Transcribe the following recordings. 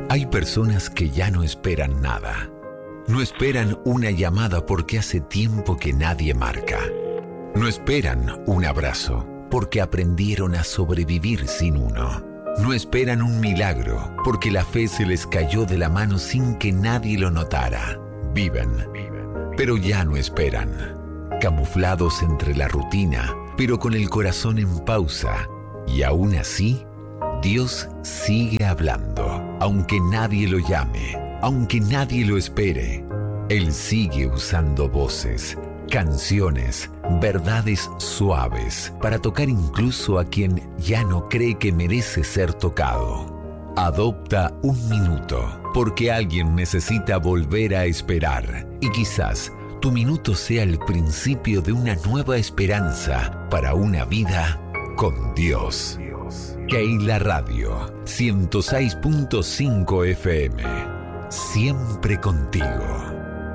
Hay personas que ya no esperan nada. No esperan una llamada porque hace tiempo que nadie marca. No esperan un abrazo porque aprendieron a sobrevivir sin uno. No esperan un milagro porque la fe se les cayó de la mano sin que nadie lo notara. Viven, pero ya no esperan. Camuflados entre la rutina, pero con el corazón en pausa. Y aún así, Dios sigue hablando, aunque nadie lo llame, aunque nadie lo espere. Él sigue usando voces, canciones, verdades suaves para tocar incluso a quien ya no cree que merece ser tocado. Adopta un minuto, porque alguien necesita volver a esperar. Y quizás tu minuto sea el principio de una nueva esperanza para una vida con Dios. Keila Radio 106.5 FM. Siempre contigo.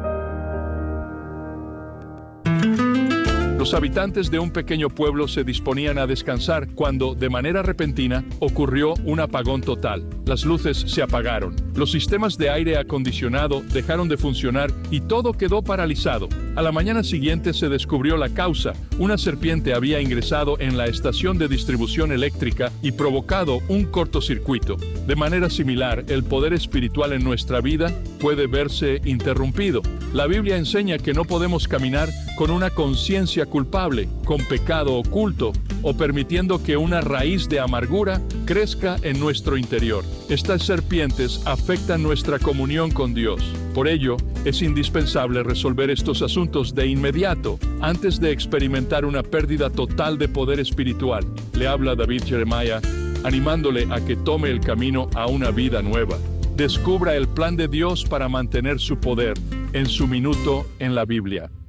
Los habitantes de un pequeño pueblo se disponían a descansar cuando, de manera repentina, ocurrió un apagón total. Las luces se apagaron, los sistemas de aire acondicionado dejaron de funcionar y todo quedó paralizado. A la mañana siguiente se descubrió la causa. Una serpiente había ingresado en la estación de distribución eléctrica y provocado un cortocircuito. De manera similar, el poder espiritual en nuestra vida puede verse interrumpido. La Biblia enseña que no podemos caminar con una conciencia culpable, con pecado oculto, o permitiendo que una raíz de amargura crezca en nuestro interior. Estas serpientes afectan nuestra comunión con Dios. Por ello, es indispensable resolver estos asuntos de inmediato, antes de experimentar una pérdida total de poder espiritual. Le habla David Jeremiah, animándole a que tome el camino a una vida nueva. Descubra el plan de Dios para mantener su poder en su minuto en la Biblia.